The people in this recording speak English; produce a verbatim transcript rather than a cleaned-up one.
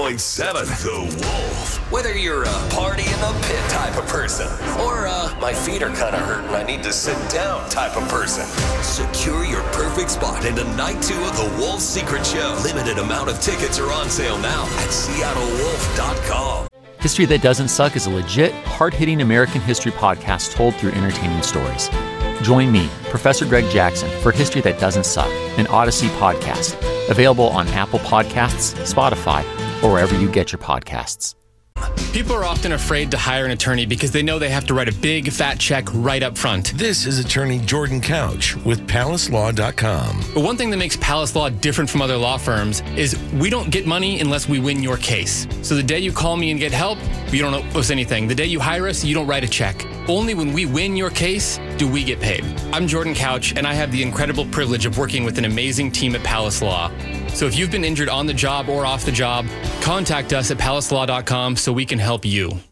point seven The Wolf. Whether you're a party in the pit type of person or uh, my feet are kind of hurting, I need to sit down type of person, secure your perfect spot into night two of The Wolf Secret Show. Limited amount of tickets are on sale now at seattle wolf dot com. History That Doesn't Suck is a legit, hard-hitting American history podcast told through entertaining stories. Join me, Professor Greg Jackson, for History That Doesn't Suck, an Odyssey podcast, available on Apple Podcasts, Spotify, or wherever you get your podcasts. People are often afraid to hire an attorney because they know they have to write a big, fat check right up front. This is attorney Jordan Couch with palace law dot com. But one thing that makes Palace Law different from other law firms is we don't get money unless we win your case. So the day you call me and get help, you don't owe us anything. The day you hire us, you don't write a check. Only when we win your case do we get paid. I'm Jordan Couch, and I have the incredible privilege of working with an amazing team at Palace Law. So if you've been injured on the job or off the job, contact us at palace law dot com so we can help you.